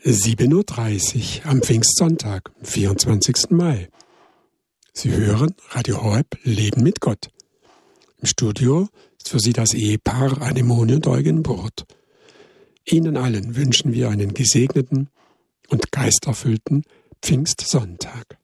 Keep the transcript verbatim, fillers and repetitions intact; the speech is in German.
sieben Uhr dreißig am Pfingstsonntag, vierundzwanzigsten Mai. Sie hören Radio Horeb Leben mit Gott. Im Studio ist für Sie das Ehepaar Anemone und Eugen Burt. Ihnen allen wünschen wir einen gesegneten und geisterfüllten Pfingstsonntag.